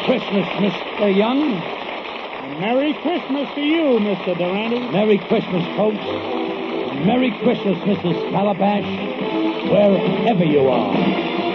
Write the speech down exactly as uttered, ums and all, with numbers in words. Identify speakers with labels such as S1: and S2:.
S1: Christmas, Mister Young.
S2: And Merry Christmas to you, Mister Durante.
S1: Merry Christmas, folks. Merry Christmas, Missus Calabash, wherever you are.